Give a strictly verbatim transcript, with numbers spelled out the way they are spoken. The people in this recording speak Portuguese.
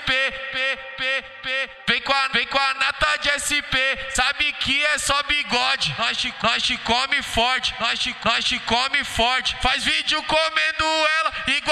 P, P, P, P. Vem com a, vem com a nata de S P, sabe que é só bigode. Nós te, nós te come forte, nós te, nós te come forte. Faz vídeo comendo ela igual